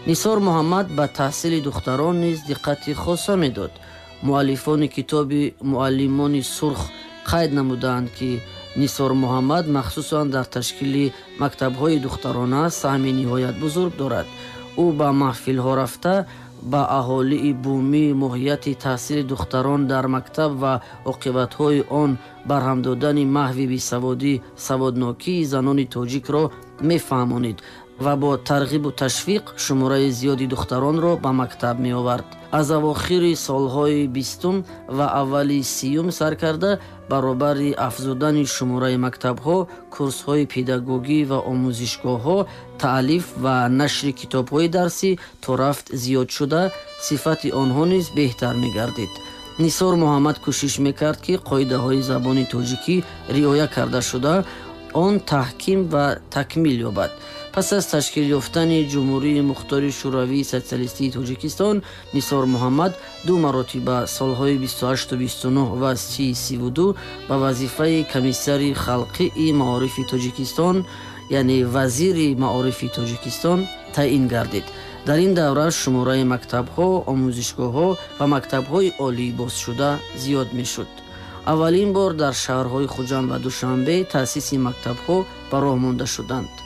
нисор муҳаммад ба таҳсили духтарон низ диққати хоса медод. муаллифони китоби муаллимони сурх қайд намуданд ки нисор муҳаммад махсусан дар ташкили мактабҳои духтарона саҳми ниҳоят бузург дорад. ӯ ба маҳфилҳо рафта ба аҳолии бумӣ моҳияти таҳсили духтарон дар мактаб ва оқибатҳои он барҳам додани маҳви бисаводӣ саводнокии занони тоҷикро мефаҳмонид ва бо тарғибу ташвиқ шумораи зиёди духтаронро ба мактаб меовард. аз авохири солҳои 20 ва аввали 30 сар карда баробари афзудани шумораи мактабҳо, курсҳои педагогӣ ва омӯзишгоҳҳо, таълиф ва нашри китобҳои дарсӣ то рафт зиёд шуда, сифати онҳо низ беҳтар мегардид. нисор муҳаммад кӯшиш мекард ки қоидаҳои забони тоҷикӣ риоя карда шуда он таҳким ва такмил ёбад. пас аз ташкил ёфтани ҷумҳурии мухтори шӯравии социалистии Тоҷикистон, нисор муҳаммад 2 маротиба солҳои 28, 29 ва 32 ба вазифаи комиссари халқии маорифи Тоҷикистон, яъне вазири маорифи Тоҷикистон таъин гардид. дар ин давра шумораи мактабҳо, омӯзишгоҳҳо ва мактабҳои олии бозшуда зиёд мешуд. аввалин бор дар шаҳрҳои Хуҷанд ва Душанбе таъсиси мактабҳо ба роҳ монда шуданд.